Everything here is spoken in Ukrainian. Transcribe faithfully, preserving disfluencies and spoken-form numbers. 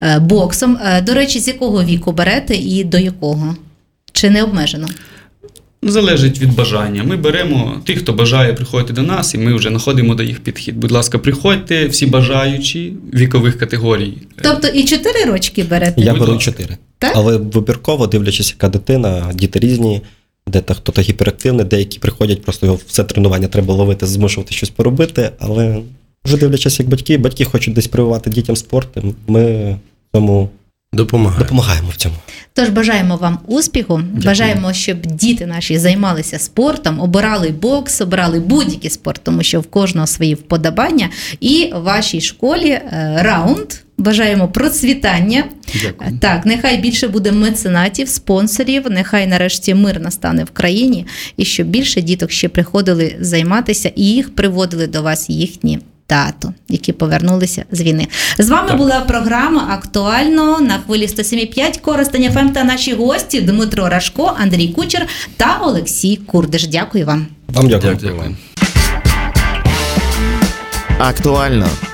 боксом. До речі, з якого віку берете і до якого? Чи не обмежено? Залежить від бажання. Ми беремо тих, хто бажає приходити до нас, і ми вже знаходимо до їх підхід. Будь ласка, приходьте, всі бажаючі вікових категорій. Тобто і чотири рочки берете? Я беру чотири. Але вибірково, дивлячись, яка дитина, діти різні, де хто-то гіперактивний, деякі приходять, просто його все тренування треба ловити, змушувати щось поробити, але вже дивлячись, як батьки, батьки хочуть десь прививати дітям спорт, ми цьому допомагаємо. допомагаємо в цьому. Тож бажаємо вам успіху, Дякую. Бажаємо, щоб діти наші займалися спортом, обирали бокс, обирали будь-який спорт, тому що в кожного свої вподобання. І в вашій школі раунд. Бажаємо процвітання. Дякую. Так, нехай більше буде меценатів, спонсорів, нехай нарешті мир настане в країні, і щоб більше діток ще приходили займатися, і їх приводили до вас їхні тато, які повернулися з війни. З вами так. була програма «Актуально» на хвилі сто сім і п'ять Коростень еф ем та наші гості Дмитро Рашко, Андрій Кучер та Олексій Курдиш. Дякую вам. Вам дякую. Дякую. «Актуально»